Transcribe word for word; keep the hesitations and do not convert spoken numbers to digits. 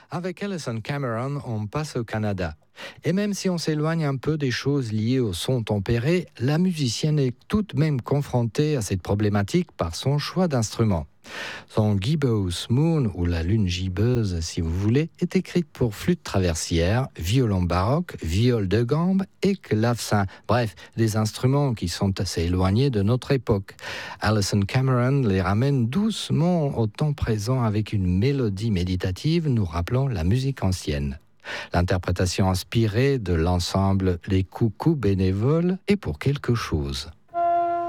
Avec Alison Cameron, on passe au Canada. Et même si on s'éloigne un peu des choses liées au son tempéré, la musicienne est tout de même confrontée à cette problématique par son choix d'instrument. Son Gibbous Moon, ou la lune gibbeuse si vous voulez, est écrite pour flûte traversière, violon baroque, viol de gambe et clavecin. Bref, des instruments qui sont assez éloignés de notre époque. Alison Cameron les ramène doucement au temps présent avec une mélodie méditative nous rappelant la musique ancienne. L'interprétation inspirée de l'ensemble Les Coucous bénévoles est pour quelque chose.